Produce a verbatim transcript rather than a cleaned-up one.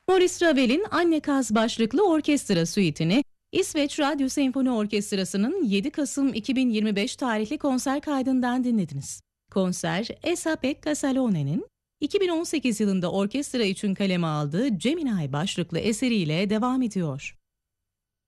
Maurice Ravel'in Anne Kaz başlıklı orkestra suite'ini İsveç Radyo Senfoni Orkestrası'nın yedi Kasım iki bin yirmi beş tarihli konser kaydından dinlediniz. Konser, Esa-Pekka Salone'nin iki bin on sekiz yılında orkestra için kaleme aldığı Gemini başlıklı eseriyle devam ediyor.